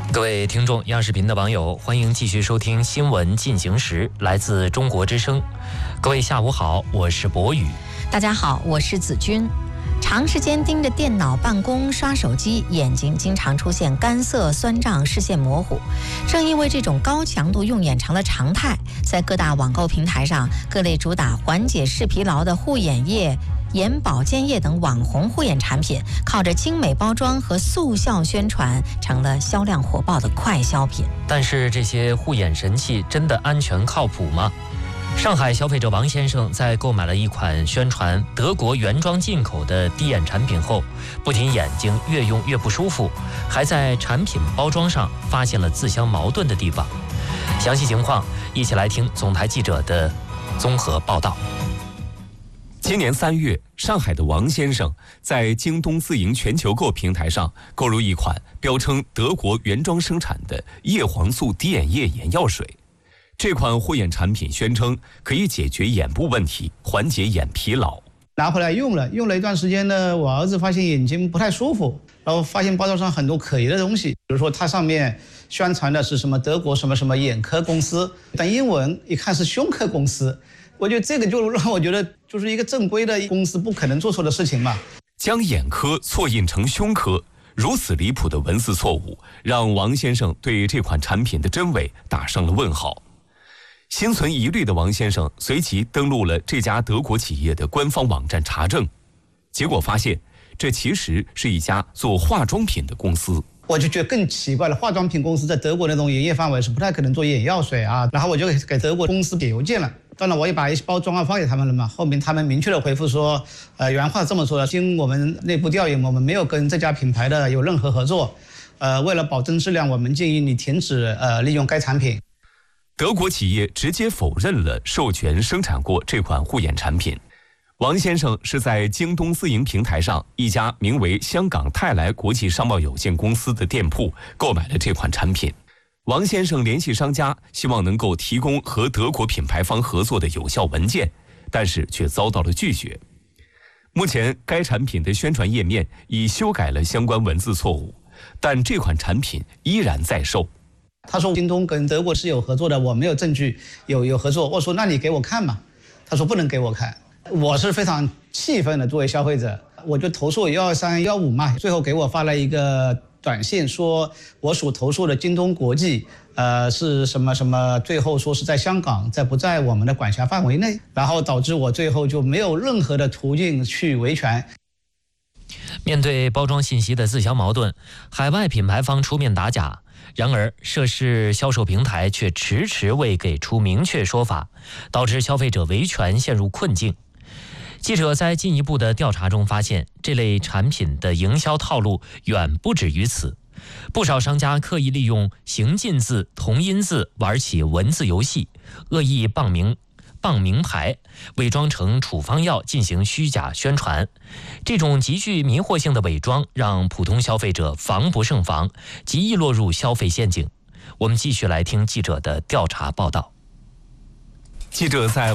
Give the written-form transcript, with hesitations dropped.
各位听众，央视频的网友，欢迎继续收听新闻进行时，来自中国之声。各位下午好，我是博宇。 大家好，我是子君。长时间盯着电脑办公、刷手机，眼睛经常出现干涩、酸胀、视线模糊。正因为这种高强度用眼成了常态，在各大网购平台上，各类主打缓解视疲劳的护眼液、眼保健液等网红护眼产品，靠着精美包装和速效宣传，成了销量火爆的快消品。 但是这些护眼神器真的安全靠谱吗？上海消费者王先生在购买了一款宣传德国原装进口的滴眼产品后，不仅眼睛越用越不舒服，还在产品包装上发现了自相矛盾的地方。详细情况一起来听总台记者的综合报道。 今年3月，上海的王先生在京东自营全球购平台上购入一款标称德国原装生产的叶黄素滴眼液眼药水。这款护眼产品宣称可以解决眼部问题，缓解眼疲劳。 拿回来用了一段时间呢，我儿子发现眼睛不太舒服，然后发现包装上很多可疑的东西，比如说它上面宣传的是什么德国什么什么眼科公司，但英文一看是胸科公司。我觉得这个就让我觉得就是一个正规的公司不可能做错的事情嘛。 将眼科错印成胸科，如此离谱的文字错误，让王先生对这款产品的真伪打上了问号。心存疑虑的王先生随即登录了这家德国企业的官方网站查证，结果发现这其实是一家做化妆品的公司。 我就觉得更奇怪了，化妆品公司在德国那种营业范围是不太可能做眼药水啊。然后我就给德国公司写邮件了，当然我也把一些包装发给他们了嘛。后面他们明确的回复说，原话这么说的：经我们内部调研，我们没有跟这家品牌的有任何合作。为了保证质量，我们建议你停止利用该产品。 德国企业直接否认了授权生产过这款护眼产品。王先生是在京东自营平台上一家名为香港泰来国际商贸有限公司的店铺购买了这款产品。王先生联系商家，希望能够提供和德国品牌方合作的有效文件，但是却遭到了拒绝。目前该产品的宣传页面已修改了相关文字错误，但这款产品依然在售。 他说京东跟德国是有合作的，我没有证据有合作。我说那你给我看嘛。他说不能给我看。我是非常气愤的，作为消费者，我就投诉123、115嘛。最后给我发了一个短信，说我所投诉的京东国际是什么什么，最后说是在香港，不在我们的管辖范围内，然后导致我最后就没有任何的途径去维权。 面对包装信息的自相矛盾，海外品牌方出面打假，然而涉事销售平台却迟迟未给出明确说法，导致消费者维权陷入困境。记者在进一步的调查中发现，这类产品的营销套路远不止于此。不少商家刻意利用形近字、同音字玩起文字游戏，恶意傍名牌，伪装成处方药进行虚假宣传。这种极具迷惑性的伪装让普通消费者防不胜防，极易落入消费陷阱。我们继续来听记者的调查报道。 记者在